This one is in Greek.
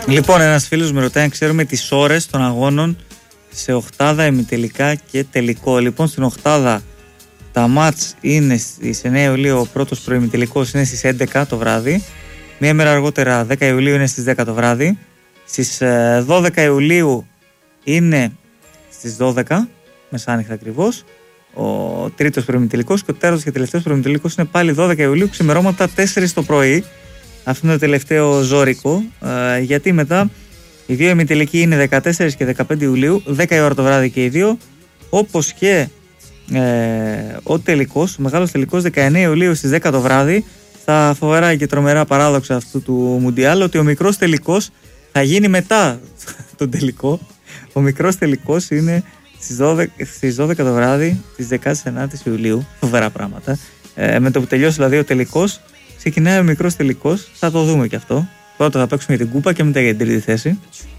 Λοιπόν, ένας φίλος με ρωτάει αν ξέρουμε τις ώρες των αγώνων σε οκτάδα, ημιτελικά και τελικό. Λοιπόν, στην οκτάδα τα μάτς είναι στις 9 Ιουλίου, ο πρώτος προημιτελικός είναι στις 11 το βράδυ. Μία μέρα αργότερα, 10 Ιουλίου, είναι στις 10 το βράδυ. Στις 12 Ιουλίου είναι στις 12, μεσάνυχτα ακριβώς, ο τρίτος προημιτελικός, και ο τέταρτος και τελευταίος προημιτελικός είναι πάλι 12 Ιουλίου, ξημερώματα 4 το πρωί. Αυτό είναι το τελευταίο ζώρικο, γιατί μετά οι δύο ημιτελικοί είναι 14 και 15 Ιουλίου, 10 η ώρα το βράδυ και οι δύο, όπως και ο τελικός, ο μεγάλος τελικός 19 Ιουλίου στις 10 το βράδυ. Στα φοβερά και τρομερά παράδοξα αυτού του Μουντιάλ, ότι ο μικρός τελικός θα γίνει μετά τον τελικό. Ο μικρός τελικός είναι στις 12 το βράδυ της 19ης Ιουλίου. Φοβερά πράγματα. Με το που τελειώσει δηλαδή ο τελικός, ξεκινάει ο μικρός τελικός. Θα το δούμε και αυτό. Πρώτα θα παίξουμε για την κούπα και μετά για την τρίτη θέση.